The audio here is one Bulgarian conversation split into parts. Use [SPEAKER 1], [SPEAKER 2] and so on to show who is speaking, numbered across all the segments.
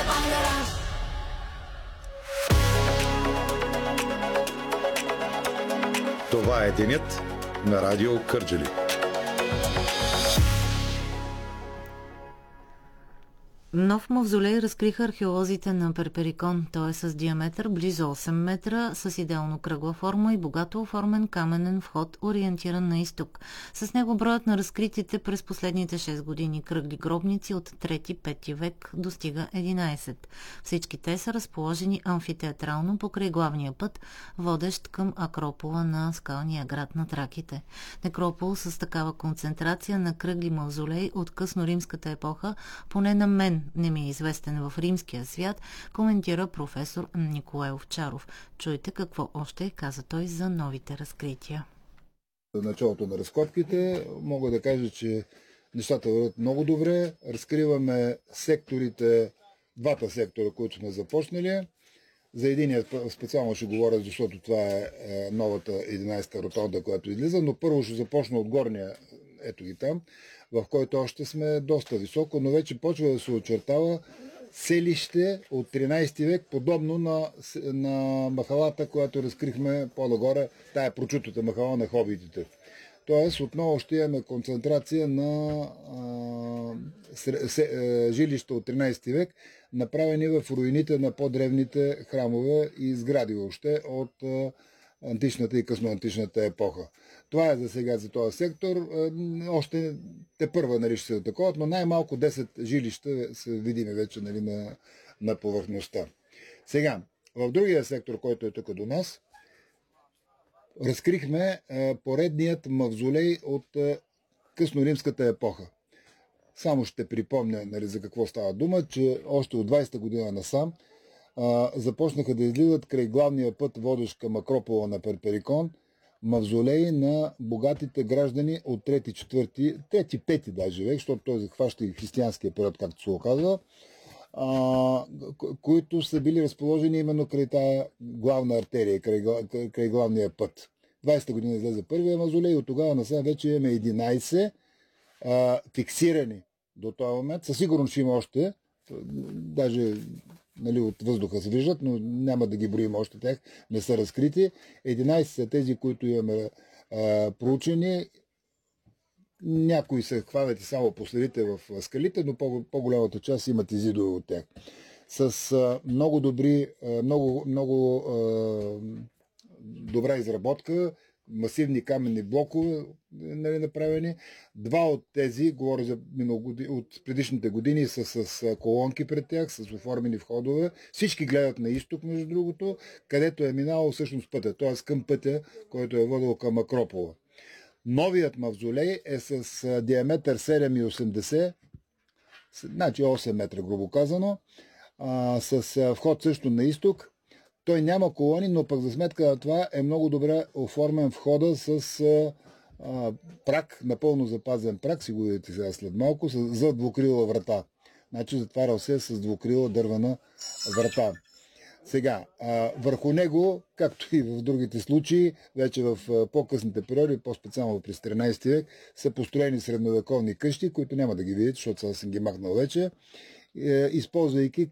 [SPEAKER 1] Това е денят на Радио Кърджали.
[SPEAKER 2] Нов мавзолей разкриха археолозите на Перперикон. Той е с диаметър близо 8 метра, с идеално кръгла форма и богато оформен каменен вход, ориентиран на изток. С него броят на разкритите през последните 6 години кръгли гробници от 3-5 век достига 11. Всички те са разположени амфитеатрално покрай главния път, водещ към Акропола на скалния град на Траките. Некропол с такава концентрация на кръгли мавзолей от късно-римската епоха, поне на мен не ми е известен в римския свят, коментира професор Николай Овчаров. Чуйте какво още каза той за новите разкрития.
[SPEAKER 3] В началото на разкопките мога да кажа, че нещата върват много добре. Разкриваме секторите, двата сектора, които сме започнали. За единия специално ще говоря, защото това е новата 11-та ротонда, която излиза, но първо ще започна от горния, ето ги там, в който още сме доста високо, но вече почва да се очертава селище от 13 век, подобно на махалата, която разкрихме по-нагоре, тая прочутата махала на хобитите. Тоест, отново ще имаме концентрация на жилища от 13 век, направени в руините на по-древните храмове и сгради въобще от античната и късноантичната епоха. Това е за сега за този сектор. Още тепърва нали, ще се атакуват, но най-малко 10 жилища са видими вече нали, на повърхността. Сега, в другия сектор, който е тук до нас, разкрихме поредният мавзолей от късноримската епоха. Само ще припомня нали, за какво става дума, че още от 20-та година насам започнаха да излизат край главния път, водещ към Акропола на Перперикон, мавзолеи на богатите граждани от 3-4, 3-5 даже век, защото той захваща и християнския период, както се оказва, които са били разположени именно край тая главна артерия, край главния път. 20-та година излезе първия мавзолей и от тогава насам вече имаме 11 фиксирани до този момент. Със сигурност ще има още, даже нали, от въздуха се виждат, но няма да ги броим още тях, не са разкрити. 11 са тези, които имаме проучени. Някои се хванат и само последите в скалите, но по-голямата част имат и зидове от тях. С много добри, много добра изработка, масивни каменни блокове нали, направени. Два от тези, говоря за от предишните години, са с колонки пред тях, с оформени входове. Всички гледат на изток, между другото, където е минало всъщност пътя, т.е. към пътя, който е водил към Акропола. Новият мавзолей е с диаметър 7,80, значи 8 метра, грубо казано, с вход също на изток. Той няма колони, но пък за сметка на това е много добре оформен входа с прак, напълно запазен прак, си го видите сега след малко, за двукрила врата. Значи затварял се с двукрила дървена врата. Сега, върху него, както и в другите случаи, вече в по-късните периоди, по-специално през 13 век, са построени средновековни къщи, които няма да ги видите, защото сега съм ги махнал вече, използвайки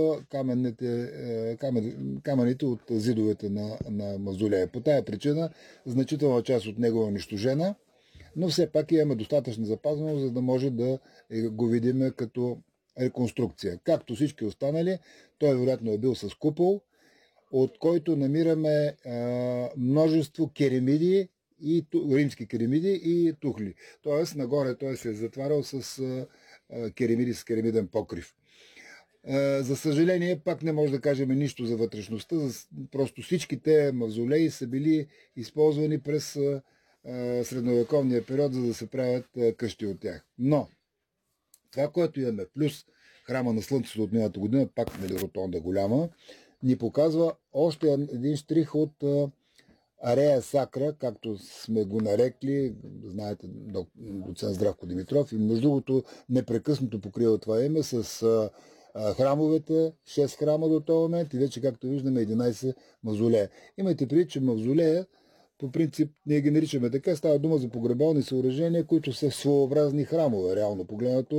[SPEAKER 3] камъните от зидовете на мавзолея. По тая причина значителна част от него е унищожена, но все пак имаме достатъчно запазено, за да може да го видим като реконструкция. Както всички останали, той вероятно е бил с купол, от който намираме множество керемиди, и римски керемиди и тухли. Тоест, нагоре той се е затварял с керемиди, с керемиден покрив. За съжаление, пак не може да кажем нищо за вътрешността, просто всички те мавзолеи са били използвани през средновековния период, за да се правят къщи от тях. Но, това, което имаме, плюс храма на Слънцето от миналата година, пак нали, ротонда голяма, ни показва още един штрих от Арея Сакра, както сме го нарекли, знаете, доцент Здравко Димитров, и между другото непрекъснато покрива това име с храмовете, 6 храма до този момент и вече, както виждаме, 11 мавзолея. Имайте предвид, че мавзолея, по принцип, ние ги наричаме така, става дума за погребални съоръжения, които са своеобразни храмове, реално погледнато.